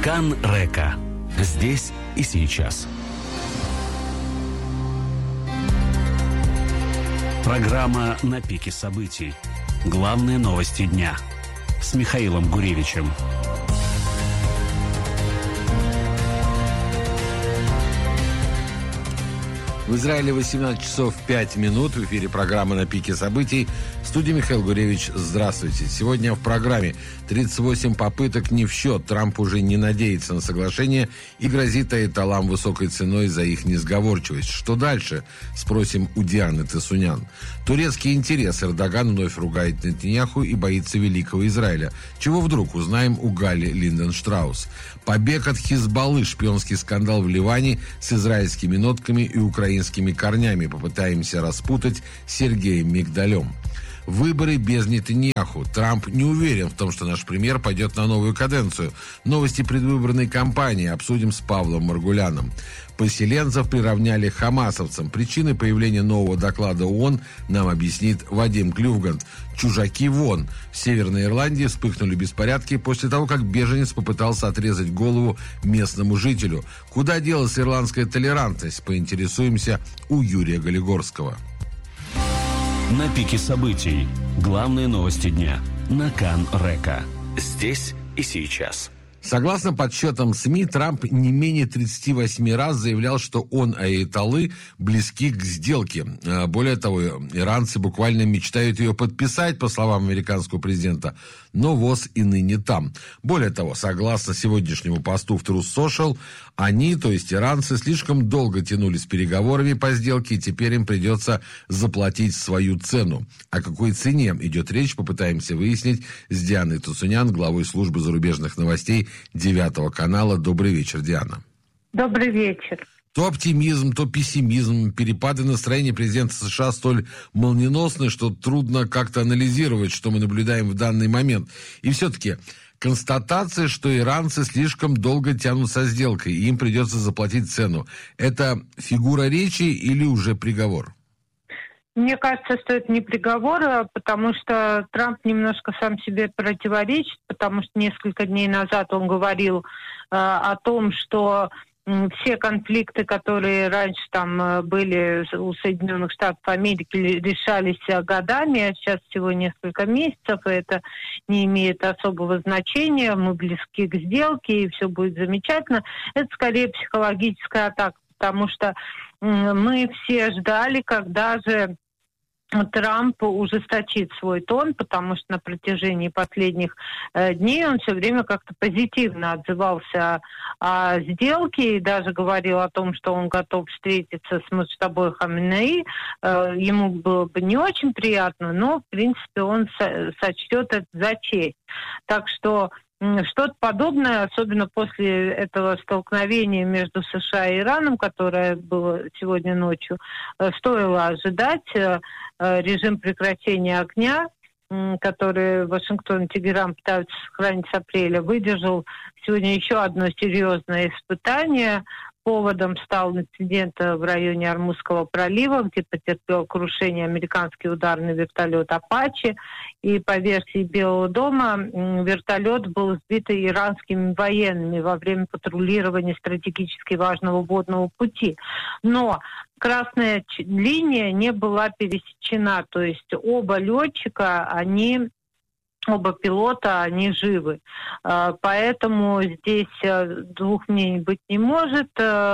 Накан Река. Здесь и сейчас. Программа «На пике событий». Главные новости дня. С Михаилом Гуревичем. В Израиле 18 часов 5 минут. В эфире программа «На пике событий». В студии Михаил Гуревич. Здравствуйте. Сегодня в программе 38 попыток не в счет. Трамп уже не надеется на соглашение и грозит аятоллам высокой ценой за их несговорчивость. Что дальше? Спросим у Дианы Тессунян. Турецкий интерес. Эрдоган вновь ругает Нетаньяху и боится великого Израиля. Чего вдруг? Узнаем у Гали Линденштраус. Побег от Хизбаллы. Шпионский скандал в Ливане с израильскими нотками и украинскими корнями. Попытаемся распутать с Сергеем Мигдалем. Выборы без Нетаньяху. Трамп не уверен в том, что наш премьер пойдет на новую каденцию. Новости предвыборной кампании обсудим с Павлом Маргуляном. Поселенцев приравняли к хамасовцам. Причины появления нового доклада ООН нам объяснит Вадим Клювгант. Чужаки вон. В Северной Ирландии вспыхнули беспорядки после того, как беженец попытался отрезать голову местному жителю. Куда делась ирландская толерантность? Поинтересуемся у Юрия Голигорского. На пике событий. Главные новости дня. Накан Река. Здесь и сейчас. Согласно подсчетам СМИ, Трамп не менее 38 раз заявлял, что он и аятоллы близки к сделке. Более того, иранцы буквально мечтают ее подписать, по словам американского президента, но ВОЗ и ныне там. Более того, согласно сегодняшнему посту в Truth Social, они, то есть иранцы, слишком долго тянули с переговорами по сделке, и теперь им придется заплатить свою цену. О какой цене идет речь, попытаемся выяснить с Дианой Тессунян, главой службы зарубежных новостей 9 канала. Добрый вечер, Диана. Добрый вечер. То оптимизм, то пессимизм, перепады настроения президента США столь молниеносны, что трудно как-то анализировать, что мы наблюдаем в данный момент. И все-таки констатация, что иранцы слишком долго тянут со сделкой, и им придется заплатить цену. Это фигура речи или уже приговор? Мне кажется, что это не приговор, потому что Трамп немножко сам себе противоречит, потому что несколько дней назад он говорил о том, что все конфликты, которые раньше там были у Соединенных Штатов Америки, решались годами, а сейчас всего несколько месяцев, и это не имеет особого значения, мы близки к сделке, и все будет замечательно. Это скорее психологическая атака, потому что мы все ждали, когда же Трамп ужесточит свой тон, потому что на протяжении последних дней он все время как-то позитивно отзывался о сделке и даже говорил о том, что он готов встретиться с Муджтабой Хаминеи. Ему было бы не очень приятно, но, в принципе, он сочтет это за честь. Так что что-то подобное, особенно после этого столкновения между США и Ираном, которое было сегодня ночью, стоило ожидать. Режим прекращения огня, который Вашингтон и Тегеран пытаются сохранить с апреля, выдержал сегодня еще одно серьезное испытание. Поводом стал инцидент в районе Ормузского пролива, где потерпел крушение американский ударный вертолет «Апачи». И по версии Белого дома вертолет был сбит иранскими военными во время патрулирования стратегически важного водного пути. Но красная линия не была пересечена, то есть оба летчика, оба пилота, они живы. Поэтому здесь двух мнений быть не может.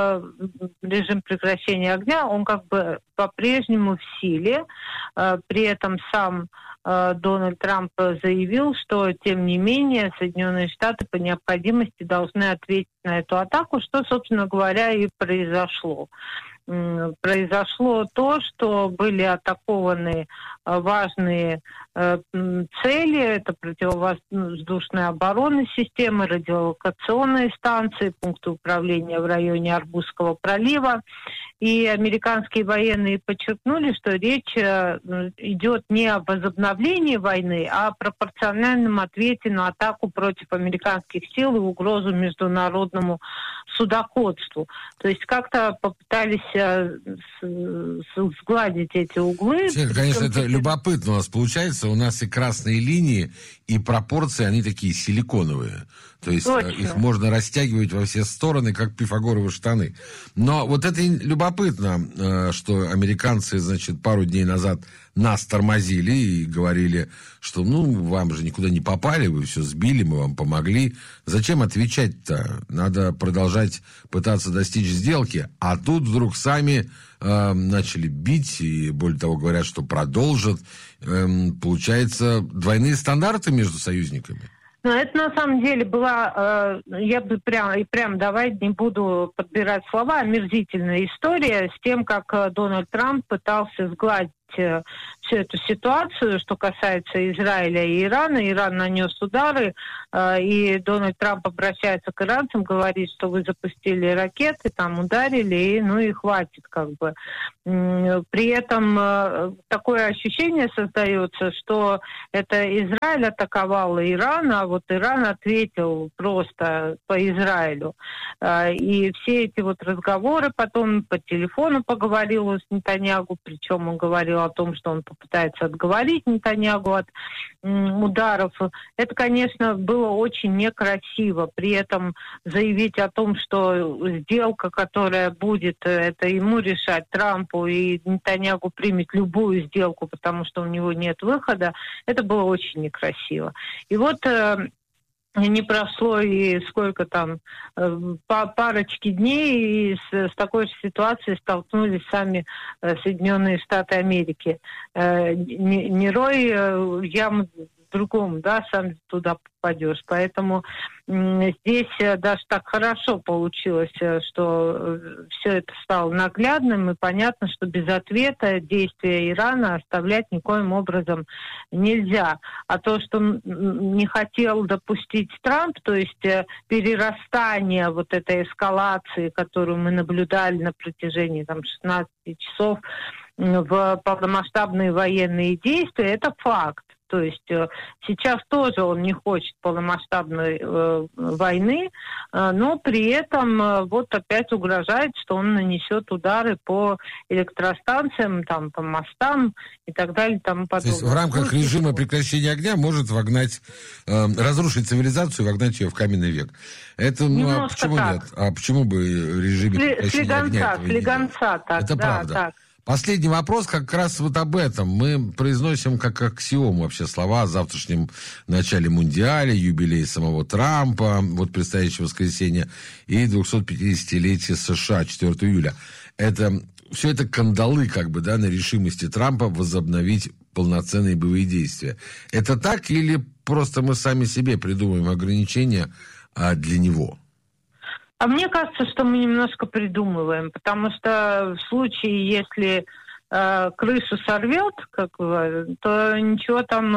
Режим прекращения огня, он как бы по-прежнему в силе. При этом сам Дональд Трамп заявил, что, тем не менее, Соединенные Штаты по необходимости должны ответить на эту атаку, что, собственно говоря, и произошло. Произошло то, что были атакованы важные цели. Это противовоздушная оборонная система, радиолокационные станции, пункты управления в районе Ормузского пролива. И американские военные подчеркнули, что речь идет не о возобновлении войны, а о пропорциональном ответе на атаку против американских сил и угрозу международному судоходству. То есть как-то попытались сгладить эти углы. Конечно, это любопытно у нас получается. У нас и красные линии, и пропорции, они такие силиконовые. То есть их можно растягивать во все стороны, как пифагоровы штаны. Но вот это любопытно, что американцы, значит, пару дней назад нас тормозили и говорили, что, вам же никуда не попали, вы все сбили, мы вам помогли. Зачем отвечать-то? Надо продолжать пытаться достичь сделки. А тут вдруг сами начали бить, и более того говорят, что продолжат. Получается, двойные стандарты между союзниками. Но это на самом деле была, я бы прям давай не буду подбирать слова, омерзительная история с тем, как Дональд Трамп пытался сгладить всю эту ситуацию, что касается Израиля и Ирана. Иран нанес удары, и Дональд Трамп обращается к иранцам, говорит, что вы запустили ракеты, там ударили, и хватит как бы. При этом такое ощущение создается, что это Израиль атаковал Иран, а вот Иран ответил просто по Израилю. И все эти вот разговоры потом по телефону поговорил с Нетаньяху, причем он говорил о том, что он попытается отговорить Нетаньяху от ударов. Это, конечно, было очень некрасиво. При этом заявить о том, что сделка, которая будет, это ему решать, Трампу, и Нетаньяху примет любую сделку, потому что у него нет выхода, это было очень некрасиво. И вот не прошло и сколько там, парочки дней, и с такой же ситуацией столкнулись сами Соединенные Штаты Америки. Не рой яму другому, сам туда попадешь. Поэтому здесь даже так хорошо получилось, что все это стало наглядным, и понятно, что без ответа действия Ирана оставлять никоим образом нельзя. А то, что не хотел допустить Трамп, то есть перерастание вот этой эскалации, которую мы наблюдали на протяжении 16 часов в полномасштабные военные действия, это факт. То есть сейчас тоже он не хочет полномасштабной войны, но при этом вот опять угрожает, что он нанесет удары по электростанциям, по мостам и так далее и тому подобное. То есть в рамках режима прекращения огня может разрушить цивилизацию и вогнать ее в каменный век. Это, а почему так нет? А почему бы режиме прекращения огня этого не делать? Так, это правда. Так. Последний вопрос как раз вот об этом. Мы произносим как аксиому вообще слова о завтрашнем начале Мундиаля, юбилей самого Трампа, вот предстоящее воскресенье, и 250-летие США, 4 июля. Все это кандалы на решимости Трампа возобновить полноценные боевые действия. Это так или просто мы сами себе придумываем ограничения для него? А мне кажется, что мы немножко придумываем, потому что в случае, если крышу сорвет, то ничего там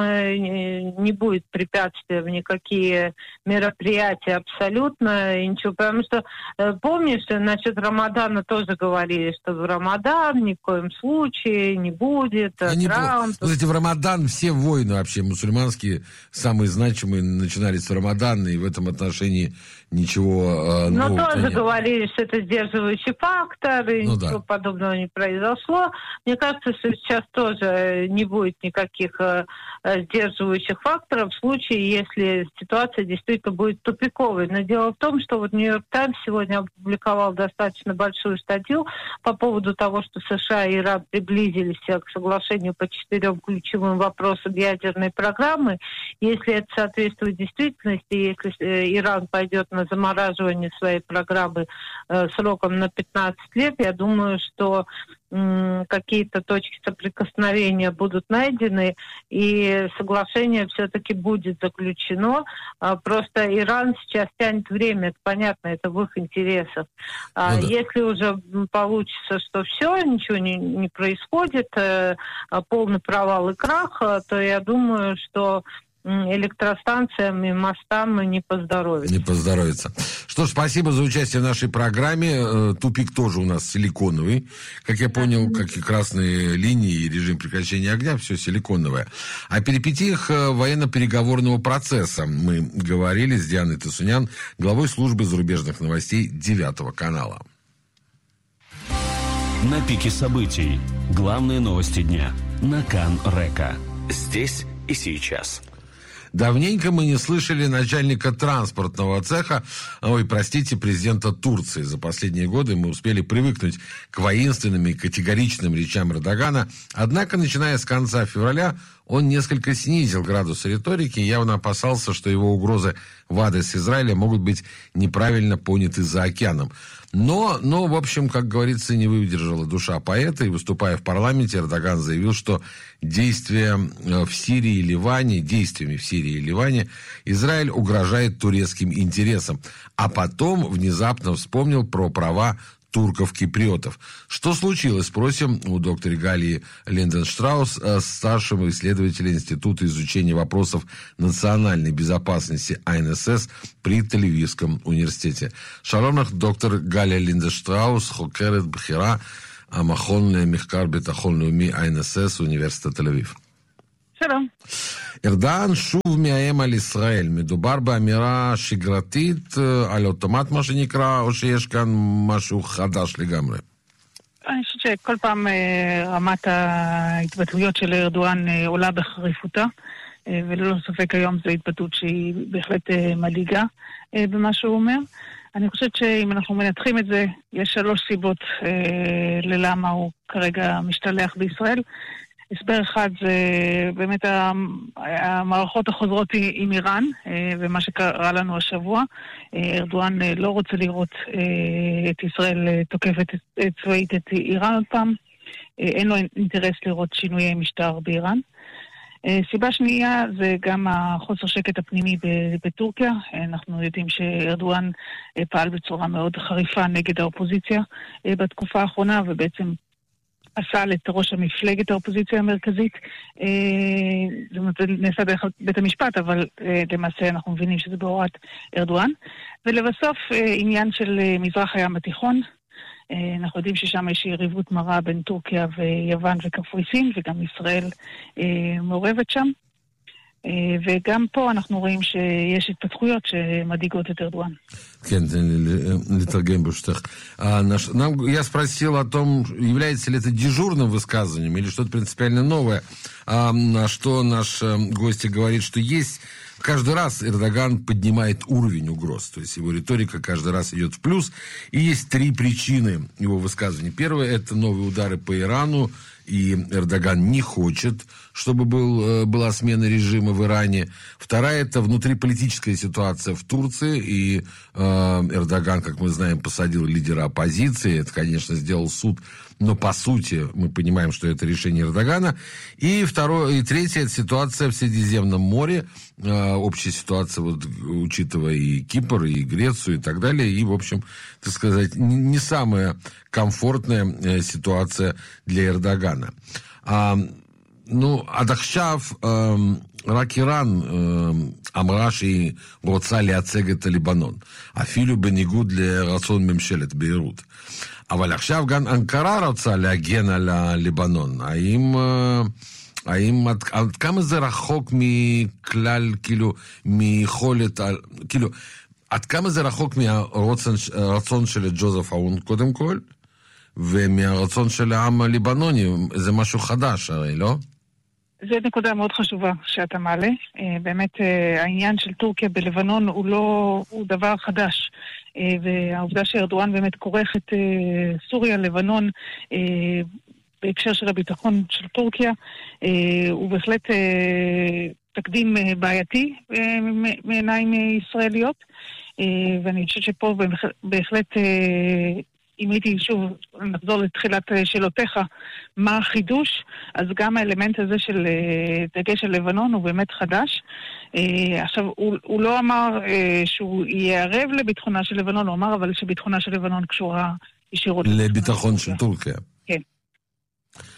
не будет препятствия в никакие мероприятия абсолютно, и ничего. Потому что, помнишь, насчет Рамадана тоже говорили, что в Рамадан ни в коем случае не будет. Кстати, в Рамадан все войны вообще мусульманские, самые значимые, начинались в Рамадан, и в этом отношении ничего нового. Но тоже говорили, что это сдерживающий фактор, и ничего подобного не произошло. Мне кажется, что сейчас тоже не будет никаких сдерживающих факторов в случае, если ситуация действительно будет тупиковой. Но дело в том, что вот Нью-Йорк Таймс сегодня опубликовал достаточно большую статью по поводу того, что США и Иран приблизились к соглашению по 4 ключевым вопросам ядерной программы. Если это соответствует действительности, если Иран пойдет на замораживание своей программы сроком на 15 лет, я думаю, что какие-то точки соприкосновения будут найдены, и соглашение все-таки будет заключено. Просто Иран сейчас тянет время, это понятно, это в их интересах. Если уже получится, что все, ничего не происходит, полный провал и крах, то я думаю, что электростанциям и мостам не поздоровится. Не поздоровится. Что ж, спасибо за участие в нашей программе. Тупик тоже у нас силиконовый. Как я понял, как и красные линии, и режим прекращения огня, все силиконовое. О перипетиях военно-переговорного процесса мы говорили с Дианой Тасунян, главой службы зарубежных новостей 9 канала. На пике событий. Главные новости дня. На Кан-Река. Здесь и сейчас. Давненько мы не слышали начальника транспортного цеха, президента Турции. За последние годы мы успели привыкнуть к воинственным и категоричным речам Эрдогана. Однако, начиная с конца февраля, он несколько снизил градус риторики и явно опасался, что его угрозы в адрес Израиля могут быть неправильно поняты за океаном. Но, в общем, как говорится, не выдержала душа поэта, и, выступая в парламенте, Эрдоган заявил, что действиями в Сирии и Ливане Израиль угрожает турецким интересам. А потом внезапно вспомнил про права турков-киприотов. Что случилось, спросим у доктора Галии Линденштраус, старшего исследователя Института изучения вопросов национальной безопасности АНСС при Тель-Авивском университете. Шалом לך, доктор Галия Линденштраус, חוקרת בכירה, המכון למחקר ביטחון לאומי АНСС, אוניברסיטת תל אביב. שלום. ארדואן שוב מאיים על ישראל. מדובר באמירה שגרתית על אוטומט, מה שנקרא, או שיש כאן משהו חדש לגמרי? אני חושבת שכל פעם רמת ההתבטאויות של ארדואן עולה בחריפותה, וללא ספק היום זו התבטאות שהיא בהחלט מדאיגה במה שהוא אומר. אני חושבת שאם אנחנו מנתחים את זה, יש 3 סיבות ללמה הוא כרגע משתלח בישראל. הסבר אחד זה באמת המערכות החוזרות עם איראן, ומה שקרה לנו השבוע. ארדואן לא רוצה לראות את ישראל תוקפת צבאית את איראן עוד פעם. אין לו אינטרס לראות שינויי משטר באיראן. סיבה שנייה זה גם החוסר שקט הפנימי בטורקיה. אנחנו יודעים שארדואן פעל בצורה מאוד חריפה נגד האופוזיציה בתקופה האחרונה, ובעצם פסל את ראש המפלגת האופוזיציה המרכזית. זאת אומרת, זה נעשה דרך בית המשפט, אבל למעשה אנחנו מבינים שזה בהוראת ארדואן. ולבסוף, עניין של מזרח הים התיכון. אנחנו יודעים ששם יש יריבות מרה בין טורקיה ויוון וקפריסין, וגם ישראל מעורבת שם. וגם פה אנחנו רואים שיש התפתחויות שמדאיגות את ארדואן. כן, לתרגם ברשותך. Я спросил о том, является ли это дежурным высказыванием или что-то принципиально новое, на что наш гость говорит, что есть... Каждый раз Эрдоган поднимает уровень угроз, то есть его риторика каждый раз идет в плюс, и есть 3 причины его высказываний. Первое – это новые удары по Ирану, и Эрдоган не хочет, чтобы была смена режима в Иране. Вторая – это внутриполитическая ситуация в Турции, и Эрдоган, как мы знаем, посадил лидера оппозиции, это, конечно, сделал суд, но по сути мы понимаем, что это решение Эрдогана. И третье – это ситуация в Средиземном море, общая ситуация, вот, учитывая и Кипр, и Грецию, и так далее, и, в общем, так сказать, не самая комфортная ситуация для Эрдогана. עד עכשיו רק איראן אמרה שהיא רוצה לייצג את הליבנון, אפילו בניגוד לרצון ממשלת ביירות. אבל עכשיו גם אנקרה רוצה להגן על הליבנון. האם עד כמה זה רחוק מכלל, כאילו, מיכולת, כאילו, עד כמה זה רחוק מהרצון של ג'וזף אאון קודם כל, ומהרצון של העם הליבנוני? זה משהו חדש הרי, לא? זו נקודה מאוד חשובה שאתה מעלה. באמת העניין של טורקיה בלבנון הוא דבר חדש. והעובדה שארדואן באמת כורך את סוריה, לבנון, בהקשר של הביטחון של טורקיה, הוא בהחלט תקדים בעייתי מעיניים ישראליות. ואני חושבת שפה בהחלט... אם הייתי שוב נחזור לתחילת שאלותיך, מה החידוש? אז גם האלמנט הזה של דגש על לבנון הוא באמת חדש. עכשיו, הוא לא אמר שהוא יערב לביטחונה של לבנון, הוא אמר אבל שביטחונה של לבנון קשורה ישירות לביטחון של טורקיה. כן.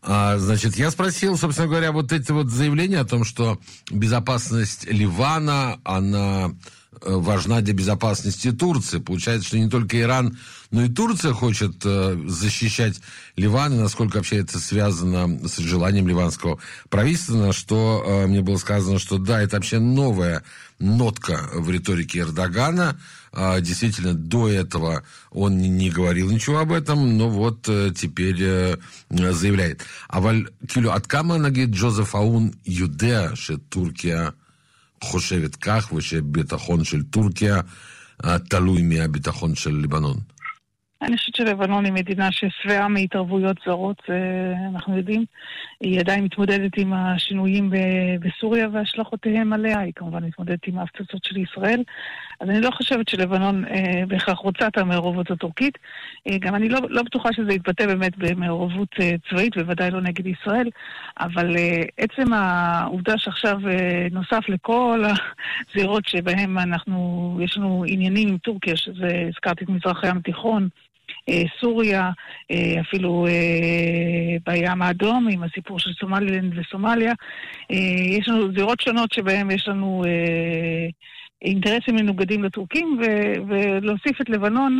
Значит, я спросил, собственно говоря, вот эти вот заявления о том, что безопасность Ливана, она важна для безопасности Турции. Получается, что не только Иран, но и Турция хочет защищать Ливан, и насколько вообще это связано с желанием ливанского правительства, на что мне было сказано, что да, это вообще новая нотка в риторике Эрдогана. Действительно, до этого он не говорил ничего об этом, но вот теперь заявляет. אבל כאילו, עד כמה נגיד ג'וזף אאון יודע שטורקיה חושבת כך, ושביטחון של טורקיה תלוי מהביטחון של לבנון? אני חושבת שלבנון היא מדינה ששבעה מהתערבויות זרות, אנחנו יודעים. היא עדיין מתמודדת עם השינויים בסוריה והשלכותיהם עליה, היא כמובן מתמודדת עם ההפצצות של ישראל. אז אני לא חושבת שלבנון בהכרח רוצה את המעורבות הטורקית. גם אני לא בטוחה שזה יתבטא באמת במעורבות צבאית, בוודאי לא נגד ישראל, אבל עצם העובדה שעכשיו נוסף לכל הזירות שבהם יש לנו עניינים עם טורקיה, שזה הזכרתי את מזרח הים התיכון, סוריה, אפילו בים האדום עם הסיפור של סומלילנד וסומליה. יש לנו זירות שונות שבהם יש לנו אינטרסים מנוגדים לטורקים, ולהוסיף את לבנון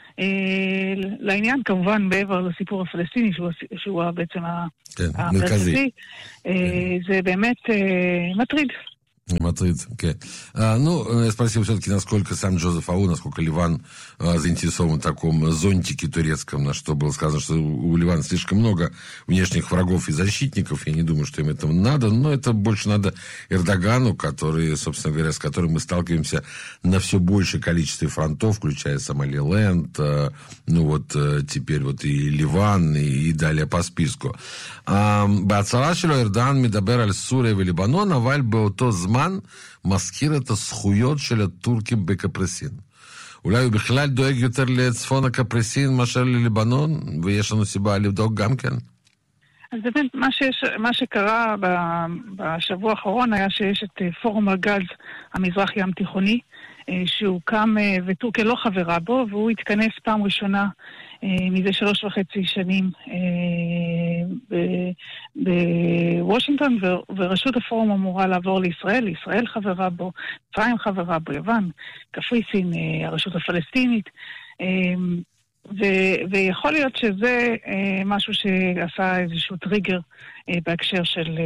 לעניין, כמובן מעבר לסיפור הפלסטיני שהוא בעצם המרכזי. זה באמת מטריד. Мадрид, окей. Ну, я спросил все-таки, насколько сам Джозеф Аун, насколько Ливан заинтересован в таком зонтике турецком, на что было сказано, что у Ливана слишком много внешних врагов и защитников. Я не думаю, что им этого надо, но это больше надо Эрдогану, который, собственно говоря, с которым мы сталкиваемся на все большее количество фронтов, включая Сомалиленд, ну вот теперь вот и Ливан, и далее по списку. בהצהרה שלו ארדואן מדבר על סוריה ולבנון, אבל באותו זמן מזכיר את הזכויות של הטורקים בקפריסין. אולי הוא בכלל דואג יותר לצפון הקפריסין מאשר ללבנון, ויש לנו סיבה לבדוק גם כן? אז באמת, מה שקרה בשבוע האחרון היה שיש את פורום הגז המזרח ים תיכוני, שהוקם וטורקיה לא חברה בו, והוא התכנס פעם ראשונה מזה 3.5 שנים בוושינגטון, ורשות הפורום אמורה לעבור לישראל, ישראל חברה בו, מצרים חברה בו, יוון, קפריסין, הרשות הפלסטינית, ויכול להיות שזה משהו שעשה איזשהו טריגר בהקשר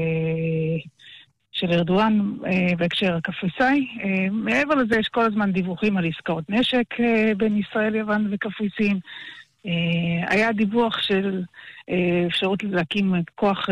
של ארדואן, בהקשר הקפריסאי. מעבר לזה יש כל הזמן דיווחים על עסקאות נשק בין ישראל, יוון וקפריסין. היה דיווח של אפשרות להקים כוח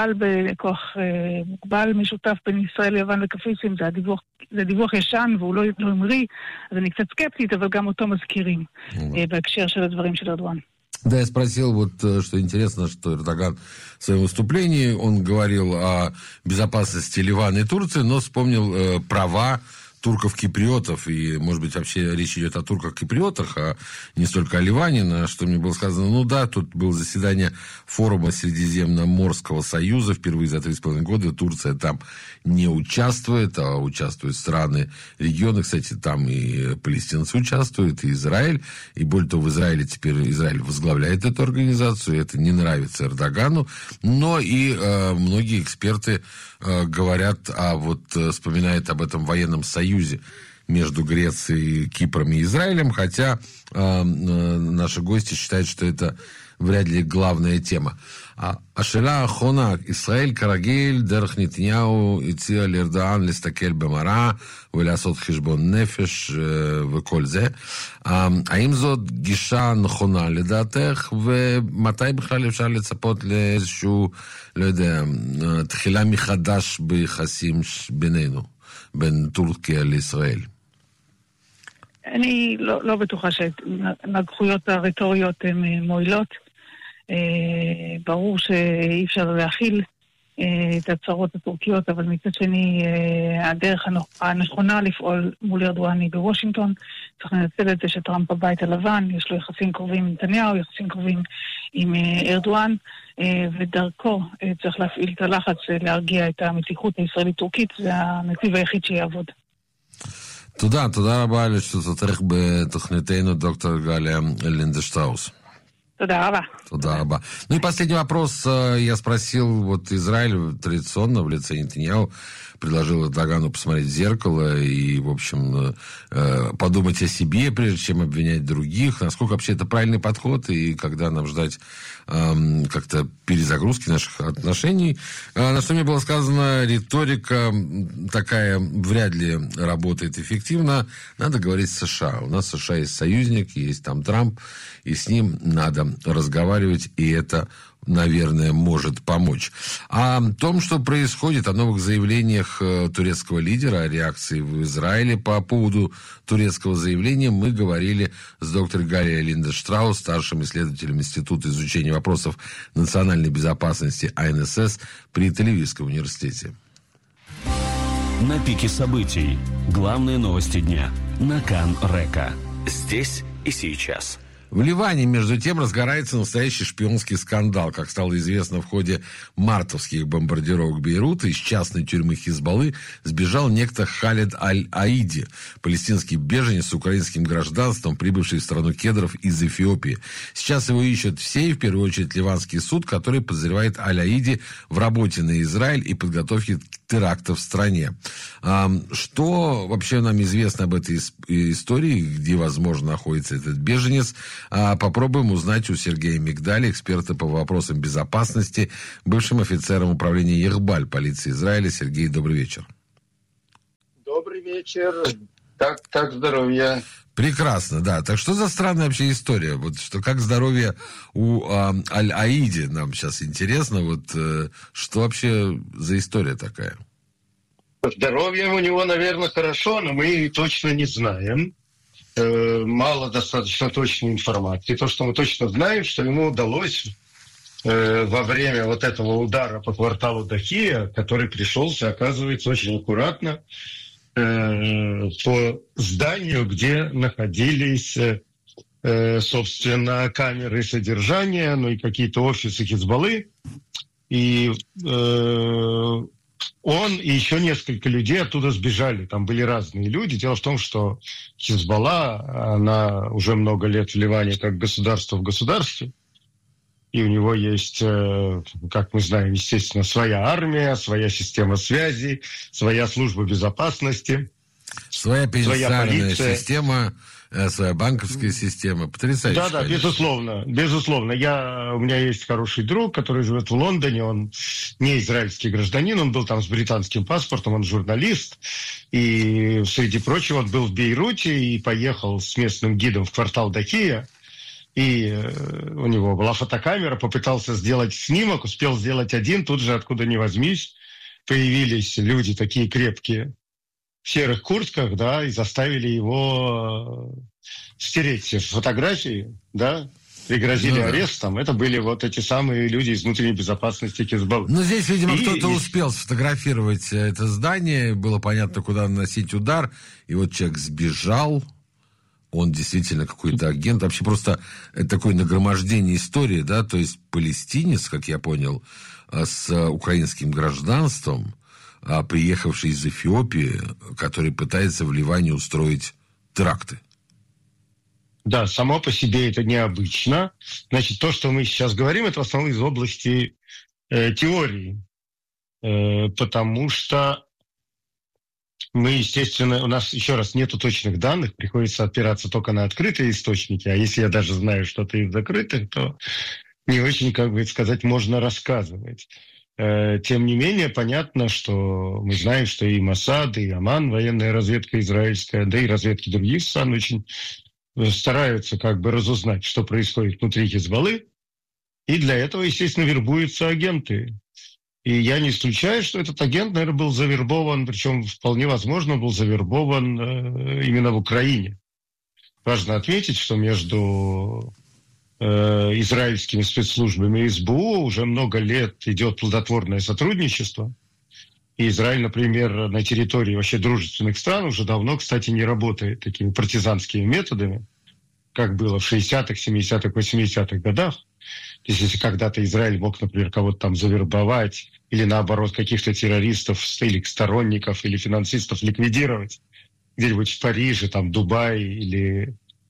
מוגבל משותף בין ישראל, יוון וקפריסין. זה דיווח ישן והוא לא אמרי, אז אני קצת סקפטית, אבל גם אותו מזכירים בהקשר של הדברים של ארדואן. Да, я спросил, вот, что интересно, что Эрдоган в своем выступлении, он говорил о безопасности Ливана и Турции, но вспомнил права турков-киприотов, и, может быть, вообще речь идет о турках-киприотах, а не столько о Ливане, на что мне было сказано, ну да, тут было заседание форума Средиземноморского союза впервые за 3,5 года, Турция там не участвует, а участвуют страны региона, кстати, там и палестинцы участвуют, и Израиль, и более того, в Израиле теперь Израиль возглавляет эту организацию, это не нравится Эрдогану, но и многие эксперты говорят, вспоминают об этом военном союзе между Грецией, Кипром и Израилем, хотя наши гости считают, что это вряд ли главная тема. השאלה האחרונה, ישראל כרגיל, דרך נתניהו, הציע לארדואן להסתכל במראה ולעשות חשבון נפש וכל זה. האם זאת גישה נכונה לדעתך, ומתי בכלל אפשר לצפות לאיזשהו, לא יודע, תחילה מחדש ביחסים בינינו, בין טורקיה לישראל? אני לא בטוחה שהנגחויות הרטוריות הן מועילות. ברור שאי אפשר להכיל את הצהרות הטורקיות, אבל מצד שני הדרך הנכונה לפעול מול ארדואן היא בוושינגטון. צריך לנצל את זה שטראמפ בבית הלבן, יש לו יחסים קרובים עם נתניהו, יחסים קרובים עם ארדואן, ודרכו צריך להפעיל את הלחץ להרגיע את המתיחות הישראלית-טורקית, זה הנתיב היחיד שיעבוד. תודה רבה על השתתפותך בתוכניתנו, דוקטור גליה לינדשטראוס. תודה רבה. Туда раба. Ну и последний вопрос. Я спросил, вот Израиль традиционно в лице Нетаньяху предложил Эрдогану посмотреть в зеркало и, в общем, подумать о себе, прежде чем обвинять других. Насколько вообще это правильный подход и когда нам ждать как-то перезагрузки наших отношений. На что мне было сказано, риторика такая вряд ли работает эффективно. Надо говорить с США. У нас в США есть союзник, есть там Трамп, и с ним надо разговаривать, и это, наверное, может помочь. О том, что происходит, о новых заявлениях турецкого лидера, о реакции в Израиле по поводу турецкого заявления, мы говорили с доктором Галией Линденштраус, старшим исследователем Института изучения вопросов национальной безопасности АНСС при Тель-Авивском университете. На пике событий. Главные новости дня. На Кан-Река. Здесь и сейчас. В Ливане, между тем, разгорается настоящий шпионский скандал. Как стало известно, в ходе мартовских бомбардировок Бейрута из частной тюрьмы Хизбаллы сбежал некто Халид Аль-Аиди, палестинский беженец с украинским гражданством, прибывший в страну кедров из Эфиопии. Сейчас его ищут все, и в первую очередь ливанский суд, который подозревает Аль-Аиди в работе на Израиль и подготовке терактов в стране. Что вообще нам известно об этой истории, где, возможно, находится этот беженец? Попробуем узнать у Сергея Мигдаля, эксперта по вопросам безопасности, бывшим офицером управления Ехбаль полиции Израиля. Сергей, добрый вечер. Добрый вечер. Как здоровье? Прекрасно, да. Так что за странная вообще история? Вот что, как здоровье у Аль-Аиди, нам сейчас интересно. Вот что вообще за история такая? Здоровье у него, наверное, хорошо, но мы точно не знаем. Мало достаточно точной информации. То, что мы точно знаем, что ему удалось во время вот этого удара по кварталу Дахия, который пришелся, оказывается, очень аккуратно по зданию, где находились, собственно, камеры содержания, ну и какие-то офисы Хизбаллы. И он и еще несколько людей оттуда сбежали. Там были разные люди. Дело в том, что Хизбалла, она уже много лет в Ливане как государство в государстве. И у него есть, как мы знаем, естественно, своя армия, своя система связи, своя служба безопасности. Своя пенитенциарная система, своя банковская система. Потрясающе. Да, безусловно. Безусловно. У меня есть хороший друг, который живет в Лондоне. Он не израильский гражданин, он был там с британским паспортом, он журналист. И, среди прочего, он был в Бейруте и поехал с местным гидом в квартал Дахия. И у него была фотокамера, попытался сделать снимок, успел сделать один, тут же, откуда ни возьмись, появились люди такие крепкие, в серых куртках, да, и заставили его стереть фотографии, да, пригрозили арестом. Это были вот эти самые люди из внутренней безопасности Хизбаллы. Ну, здесь, видимо, кто-то успел сфотографировать это здание, было понятно, куда наносить удар, и вот человек сбежал, он действительно какой-то агент, вообще просто такое нагромождение истории, да, то есть палестинец, как я понял, с украинским гражданством, приехавший из Эфиопии, который пытается в Ливане устроить теракты. Да, само по себе это необычно. Значит, то, что мы сейчас говорим, это в основном из области теории. Потому что мы, естественно, у нас, еще раз, нету точных данных, приходится опираться только на открытые источники. А если я даже знаю что-то из закрытых, то не очень, как бы сказать, можно рассказывать. Тем не менее, понятно, что мы знаем, что и Моссад, и Аман, военная разведка израильская, да и разведки других стран очень стараются как бы разузнать, что происходит внутри Хизбаллы. И для этого, естественно, вербуются агенты. И я не исключаю, что этот агент, наверное, был завербован, причем вполне возможно был завербован именно в Украине. Важно отметить, что между израильскими спецслужбами и СБУ уже много лет идет плодотворное сотрудничество. И Израиль, например, на территории вообще дружественных стран уже давно, кстати, не работает такими партизанскими методами, как было в 60-х, 70-х, 80-х годах. То есть если когда-то Израиль мог, например, кого-то там завербовать или, наоборот, каких-то террористов или сторонников или финансистов ликвидировать где-нибудь в Париже, там, Дубае или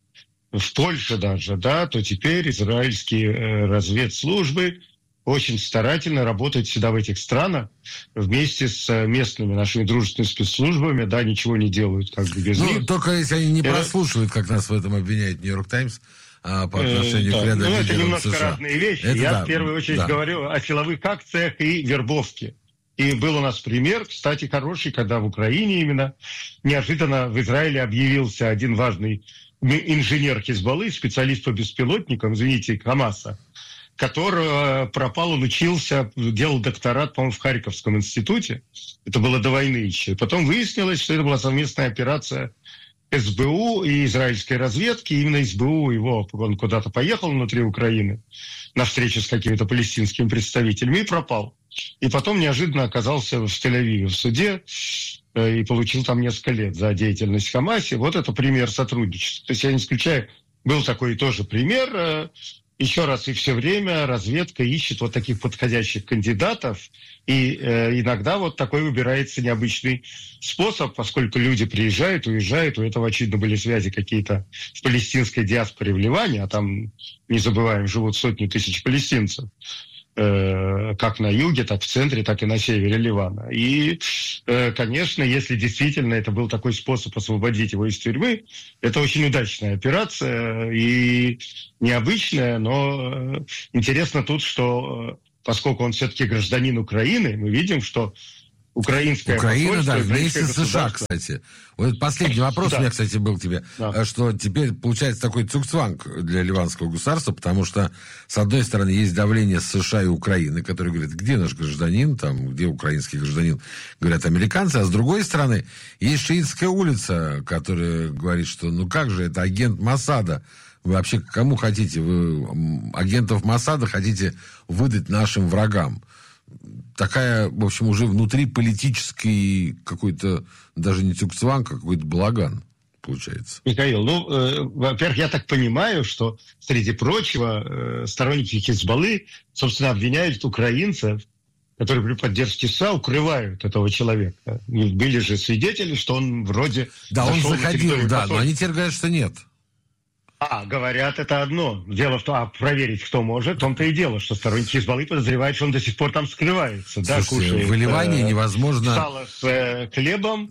в Польше даже, да, то теперь израильские разведслужбы очень старательно работают всегда в этих странах вместе с местными нашими дружественными спецслужбами, да, ничего не делают как бы без них. Только если они не прослушивают, как нас в этом обвиняет «Нью-Йорк Таймс», по отношению к ряду лидеров это немножко США. Разные вещи. Я в первую очередь говорю о силовых акциях и вербовке. И был у нас пример, кстати, хороший, когда в Украине именно неожиданно в Израиле объявился один важный инженер Хизбаллы, специалист по беспилотникам, извините, Хамаса, который пропал, он учился, делал докторат, по-моему, в Харьковском институте. Это было до войны еще. И потом выяснилось, что это была совместная операция СБУ и израильской разведки. Именно СБУ он куда-то поехал внутри Украины на встречу с какими-то палестинскими представителями и пропал. И потом неожиданно оказался в Тель-Авиве в суде и получил там несколько лет за деятельность в Хамасе. Вот это пример сотрудничества. То есть я не исключаю, был такой тоже пример. Еще раз, и все время разведка ищет вот таких подходящих кандидатов, и иногда вот такой выбирается необычный способ, поскольку люди приезжают, уезжают, у этого, очевидно, были связи какие-то в палестинской диаспоре в Ливане, а там, не забываем, живут сотни тысяч палестинцев, как на юге, так в центре, так и на севере Ливана. И, конечно, если действительно это был такой способ освободить его из тюрьмы, это очень удачная операция и необычная, но интересно тут, что поскольку он все-таки гражданин Украины, мы видим, что Украина, да, вместе с США, кстати. Вот последний вопрос у меня, кстати, был к тебе, что теперь получается такой цугцванг для ливанского государства, потому что, с одной стороны, есть давление США и Украины, которые говорят, где наш гражданин, там, где украинский гражданин, говорят американцы, а с другой стороны, есть шиитская улица, которая говорит, что ну как же, это агент Моссада. Вы вообще кому хотите? Вы агентов Моссада хотите выдать нашим врагам. Такая, в общем, уже внутриполитический какой-то, даже не цугцванг, а какой-то балаган получается. Михаил, во-первых, я так понимаю, что, среди прочего, сторонники Хизбаллы, собственно, обвиняют украинцев, которые при поддержке США укрывают этого человека. И были же свидетели, что он вроде... Да, он заходил, да, но они теперь говорят, что нет. Говорят, это одно. Дело в том, проверить кто может, в том-то и дело, что сторонники Хизбаллы подозревают, что он до сих пор там скрывается. Слушайте, да, кушает в Ливане невозможно... сало с хлебом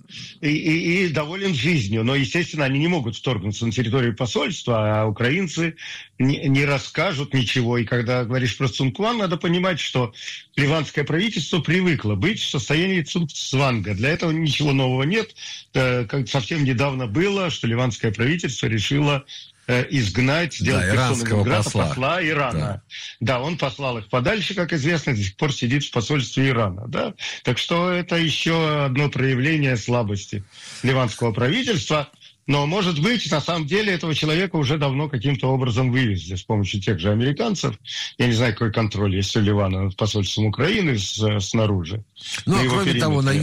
и доволен жизнью. Но, естественно, они не могут вторгнуться на территорию посольства, а украинцы не расскажут ничего. И когда говоришь про цугцванг, надо понимать, что ливанское правительство привыкло быть в состоянии цугцванга. Для этого ничего нового нет. Как совсем недавно было, что ливанское правительство решило изгнать, сделать персоной посла Ирана. Да, он послал их подальше, как известно, до сих пор сидит в посольстве Ирана. Да? Так что это еще одно проявление слабости ливанского правительства. Но, может быть, на самом деле этого человека уже давно каким-то образом вывезли с помощью тех же американцев. Я не знаю, какой контроль есть у Ливана над посольством Украины снаружи. Ну, а кроме того, на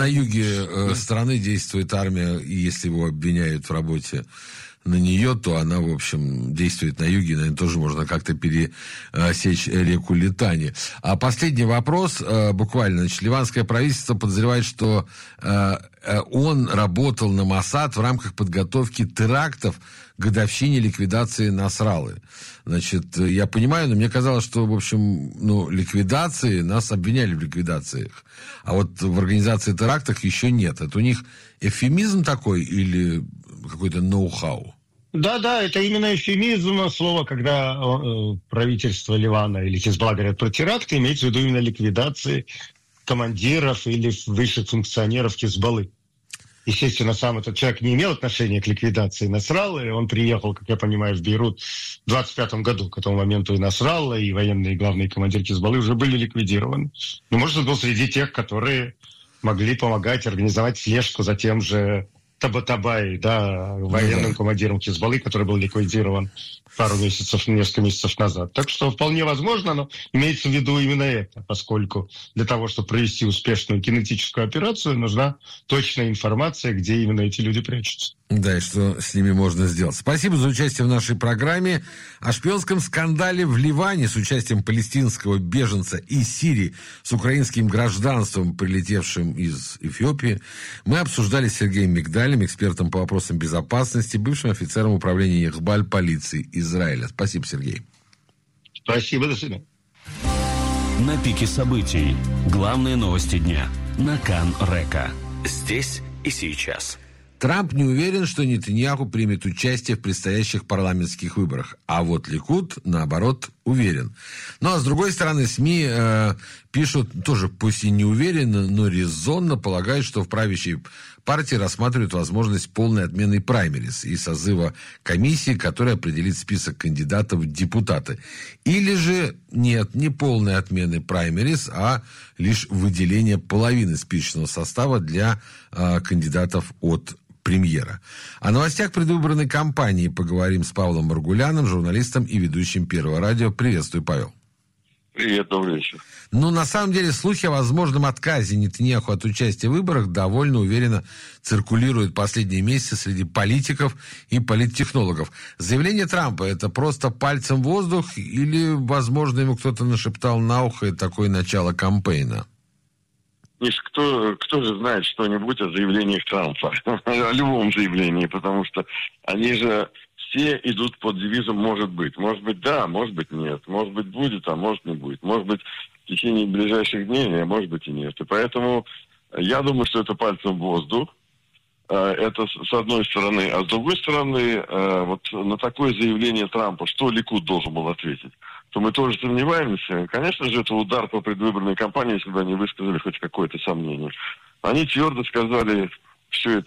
юге страны действует армия, и если его обвиняют в работе на нее, то она, в общем, действует на юге, наверное, тоже можно как-то пересечь реку Литани. А последний вопрос, буквально, значит, ливанское правительство подозревает, что он работал на Моссад в рамках подготовки терактов к годовщине ликвидации Насраллы. Значит, я понимаю, но мне казалось, что, в общем, ликвидации, нас обвиняли в ликвидациях, а вот в организации терактов еще нет. Это у них эвфемизм такой или какой-то ноу-хау? Да, это именно эвфемизм слова, когда правительство Ливана или Хизбалла говорят про теракты, имеется в виду именно ликвидации командиров или высших функционеров Хизбаллы. Естественно, сам этот человек не имел отношения к ликвидации Насраллы. Он приехал, как я понимаю, в Бейрут в 25 году. К этому моменту и Насралла, и военные главные командиры Хизбаллы уже были ликвидированы. Но, может, он был среди тех, которые могли помогать организовать слежку за тем же Табатабай, да, военным командиром Хизбаллы, который был ликвидирован несколько месяцев назад. Так что вполне возможно, но имеется в виду именно это, поскольку для того, чтобы провести успешную кинетическую операцию, нужна точная информация, где именно эти люди прячутся. Да, и что с ними можно сделать. Спасибо за участие в нашей программе. О шпионском скандале в Ливане с участием палестинского беженца из Сирии с украинским гражданством, прилетевшим из Эфиопии, мы обсуждали с Сергеем Мигдалем, экспертом по вопросам безопасности, бывшим офицером управления Яхбаль полиции Израиля. Спасибо, Сергей. Спасибо, до свидания. На пике событий. Главные новости дня. На Кан-Река. Здесь и сейчас. Трамп не уверен, что Нетаньяху примет участие в предстоящих парламентских выборах. А вот Ликуд, наоборот, уверен. Ну, а с другой стороны, СМИ пишут, тоже пусть и не уверенно, но резонно полагают, что в правящей партии рассматривают возможность полной отмены праймериз и созыва комиссии, которая определит список кандидатов в депутаты. Или же нет, не полной отмены праймериз, а лишь выделение половины списочного состава для кандидатов от премьера. О новостях предвыборной кампании поговорим с Павлом Маргуляном, журналистом и ведущим Первого радио. Приветствую, Павел. Привет, добрый вечер. Ну, на самом деле, слухи о возможном отказе Нетаньяху от участия в выборах довольно уверенно циркулируют последние месяцы среди политиков и политтехнологов. Заявление Трампа – это просто пальцем в воздух или, возможно, ему кто-то нашептал на ухо и такое начало кампейна? Миш, кто же знает что-нибудь о заявлениях Трампа? О любом заявлении, потому что они же все идут под девизом «может быть». Может быть, да, может быть, нет. Может быть, будет, а может, не будет. Может быть, в течение ближайших дней, а может быть, и нет. И поэтому я думаю, что это пальцем в воздух. Это с одной стороны. А с другой стороны, вот на такое заявление Трампа, что Ликуд должен был ответить, то мы тоже сомневаемся. Конечно же, это удар по предвыборной кампании, если бы они высказали хоть какое-то сомнение. Они твердо сказали, все